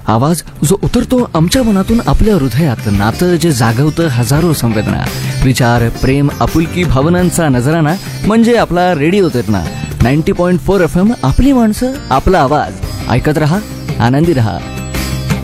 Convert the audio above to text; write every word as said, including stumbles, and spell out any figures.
आवाज जो उतरतो आमच्या मनातून आपल्या हृदयात, नातं जे जागवतं हजारो संवेदना, विचार, प्रेम, आपुलकी, भावनांचा नजराना म्हणजे आपला radio तिरणा. Ninety point four F M, आपली माणसं, आपला आवाज. ऐकत रहा, आनंदी रहा.